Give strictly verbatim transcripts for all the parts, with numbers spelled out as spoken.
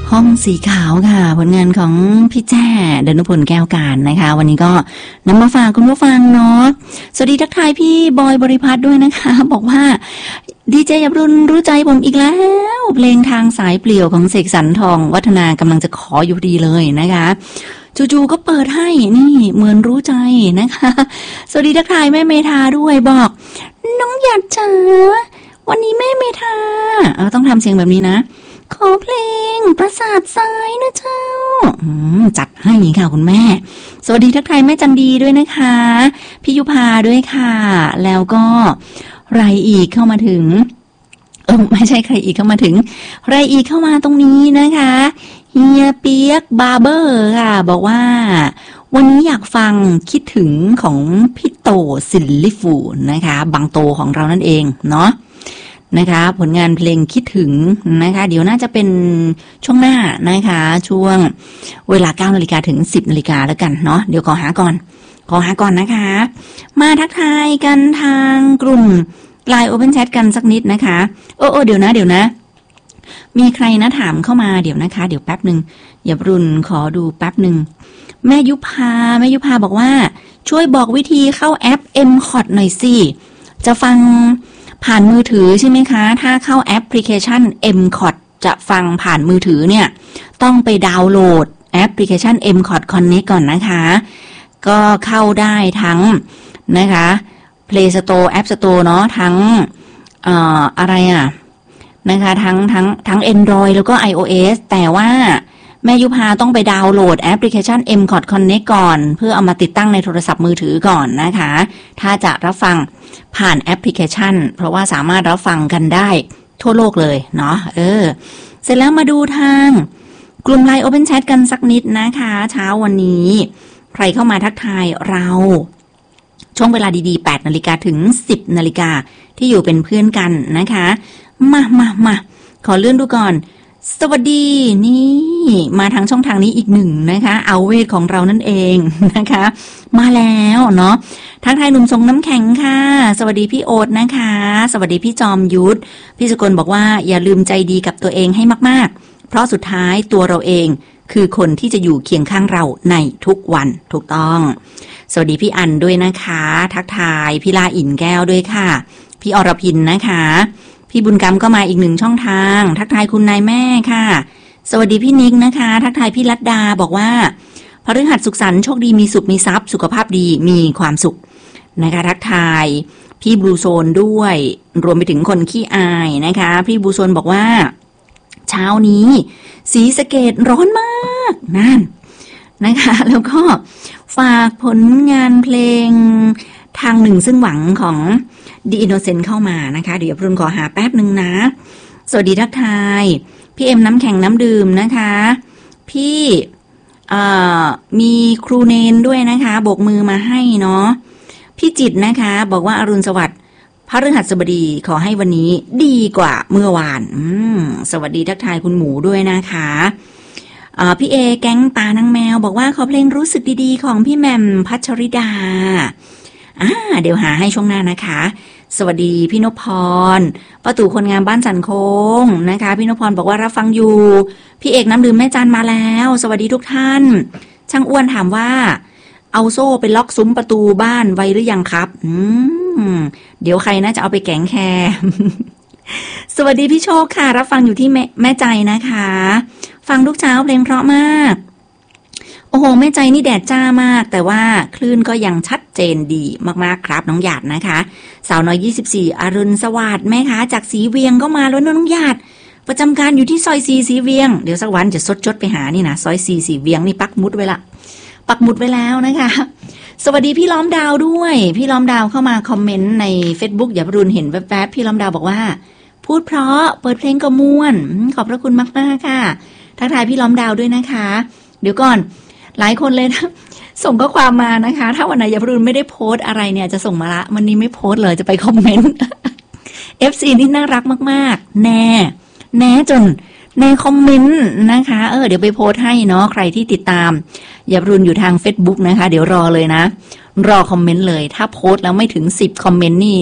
ห้องสีขาวค่ะผลงานของพี่แจ้ดนุพลแก้วการนะคะวันนี้ก็นำมาฝากคุณผู้ฟังเนาะสวัสดีทักทายพี่บอยบริพัตรด้วยนะคะบอกว่าดีเจยับรุนรู้ใจผมอีกแล้วเพลงทางสายเปลี่ยวของเสกสรรทองวัฒนากำลังจะขออยู่ดีเลยนะคะจู่ๆก็เปิดให้นี่เหมือนรู้ใจนะคะสวัสดีทักทายแม่เมธาด้วยบอกน้องหยัดจ๋าวันนี้แม่เมธาเออต้องทำเสียงแบบนี้นะขอเพลงประสาททรายนะเจ้าจัดให้ค่ะคุณแม่สวัสดีทักทายแม่จันดีด้วยนะคะพี่ยุพาด้วยค่ะแล้วก็ใครอีกเข้ามาถึงเออไม่ใช่ใครอีกเข้ามาถึงใครอีกเข้ามาตรงนี้นะคะเฮียเปียกบาร์เบอร์ค่ะบอกว่าวันนี้อยากฟังคิดถึงของพี่โตสิลลิฟูนะคะบางโตของเรานั่นเองเนาะนะคะผลงานเพลงคิดถึงนะคะเดี๋ยวน่าจะเป็นช่วงหน้านะคะช่วงเวลา เก้านาฬิกา ถึง สิบนาฬิกาแล้วกันเนาะเดี๋ยวขอหาก่อนขอหาก่อนนะคะมาทักทายกันทางกลุ่ม ไลน์ Open Chat กันสักนิดนะคะโอ้โอ้เดี๋ยวนะเดี๋ยวนะมีใครนะถามเข้ามาเดี๋ยวนะคะเดี๋ยวแป๊บนึงอย่ารุนขอดูแป๊บนึงแม่ยุพาแม่ยุพาบอกว่าช่วยบอกวิธีเข้าแอป เอ็ม คอท หน่อยสิจะฟังผ่านมือถือใช่ไหมคะถ้าเข้าแอปพลิเคชัน เอ็ม คอท จะฟังผ่านมือถือเนี่ยต้องไปดาวน์โหลดแอปพลิเคชัน เอ็ม คอท Connect ก่อนนะคะก็เข้าได้ทั้งนะคะ Play Store App Store เนาะทั้งเอ่ออะไรอ่ะนะคะทั้งทั้งทั้ง Android แล้วก็ iOS แต่ว่าแม่ยุพาต้องไปดาวน์โหลดแอปพลิเคชัน เอ็ม คอท Connect ก่อนเพื่อเอามาติดตั้งในโทรศัพท์มือถือก่อนนะคะถ้าจะรับฟังผ่านแอปพลิเคชันเพราะว่าสามารถรับฟังกันได้ทั่วโลกเลยเนาะเออเสร็จแล้วมาดูทางกลุ่ม ไลน์ Open Chat กันสักนิดนะคะเช้าวันนี้ใครเข้ามาทักทายเราช่วงเวลาดีๆ แปดนาฬิกา ถึง สิบนาฬิกาที่อยู่เป็นเพื่อนกันนะคะมามามาขอเลื่อนดูก่อนสวัสดีนี่มาทางช่องทางนี้อีกหนึ่งนะคะเอาเวทของเรานั่นเองนะคะมาแล้วเนาะทักทายหนุ่มทรงน้ำแข็งค่ะสวัสดีพี่โอ๊ตนะคะสวัสดีพี่จอมยุทธพี่สกลบอกว่าอย่าลืมใจดีกับตัวเองให้มากๆเพราะสุดท้ายตัวเราเองคือคนที่จะอยู่เคียงข้างเราในทุกวันถูกต้องสวัสดีพี่อันด้วยนะคะทักทายพี่ลาอินแก้วด้วยค่ะพี่อรพินนะคะพี่บุญกรรมก็มาอีกหนึ่งช่องทางทักทายคุณนายแม่ค่ะสวัสดีพี่นิกนะคะทักทายพี่รัตดาบอกว่าพฤหัสสุขสันต์โชคดีมีสุขมีทรัพย์สุขภาพดีมีความสุขนะคะทักทายพี่บลูโซนด้วยรวมไปถึงคนขี้อายนะคะพี่บลูโซนบอกว่าเช้านี้ศรีสะเกษร้อนมากนั่นนะคะแล้วก็ฝากผลงานเพลงทางหนึ่งซึ่งหวังของ The Innocent เข้ามานะคะเดี๋ยวพรุ่งขอหาแป๊บหนึ่งนะสวัสดีทักทายพี่เอ็มน้ำแข็งน้ำดื่มนะคะพี่มีครูเนนด้วยนะคะโบกมือมาให้เนาะพี่จิตนะคะบอกว่าอรุณสวัสดิ์พฤหัสบดีขอให้วันนี้ดีกว่าเมื่อวานอืมสวัสดีทักทายคุณหมูด้วยนะคะพี่เอแก๊งตานางแมวบอกว่าขอเพลงรู้สึกดีๆของพี่แหม่มพัชริดาอ่าเดี๋ยวหาให้ช่วงหน้านะคะสวัสดีพี่นพพรประตูคนงามบ้านสันโค้งนะคะพี่นพพรบอกว่ารับฟังอยู่พี่เอกน้ำดื่มแม่จันมาแล้วสวัสดีทุกท่านช่างอ้วนถามว่าเอาโซ่ไปล็อกซุ้มประตูบ้านไว้หรือยังครับอืมเดี๋ยวใครน่าจะเอาไปแกงแคร์สวัสดีพี่โชคค่ะรับฟังอยู่ที่แม่แม่ใจนะคะฟังทุกเช้าเพลงเพราะมากโอ้โหแม่ใจนี่แดดจ้ามากแต่ว่าคลื่นก็ยังชัดเจนดีมากๆครับน้องหยาดนะคะสาวน้อยยี่สิบสี่อรุณสวัสดิ์แม่คะจากสีเวียงก็มาแล้วน้องหยาดประจำการอยู่ที่ซอยซีสีเวียงเดี๋ยวสักวันจะซดจดไปหานี่นะซอยซีสีเวียงนี่ปักมุดไว้ละปักหมุดไว้แล้วนะคะสวัสดีพี่ล้อมดาวด้วยพี่ล้อมดาวเข้ามาคอมเมนต์ใน Facebook อย่ารุนเห็นแวบๆพี่ล้อมดาวบอกว่าพูดเพราะเปิดเพลงก็ม่วนขอบพระคุณมากๆค่ะทักทายพี่ล้อมดาวด้วยนะคะเดี๋ยวก่อนหลายคนเลยนะส่งข้อความมานะคะถ้าวันไหนอย่ารุนไม่ได้โพสต์อะไรเนี่ยจะส่งมาละวันนี้ไม่โพสต์เลยจะไปคอมเมนต์ เอฟ ซี นี่น่ารักมากๆแน่แน่จนในคอมเมนต์นะคะเออเดี๋ยวไปโพสต์ให้เนาะใครที่ติดตามอย่ารุนอยู่ทาง Facebook นะคะเดี๋ยวรอเลยนะรอคอมเมนต์เลยถ้าโพสต์แล้วไม่ถึงสิบคอมเมนต์นี่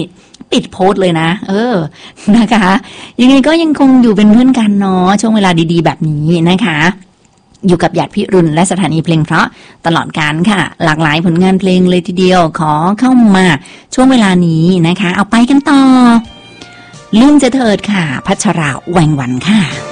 ปิดโพสต์เลยนะเออนะคะยังไงก็ยังคงอยู่เป็นเพื่อนกันเนาะช่วงเวลาดีๆแบบนี้นะคะอยู่กับหยาดพิรุณและสถานีเพลงเพราะตลอดการค่ะหลากหลายผลงานเพลงเลยทีเดียวขอเข้ามาช่วงเวลานี้นะคะเอาไปกันต่อลืมจะเถิดค่ะพัชราแหวงวันค่ะ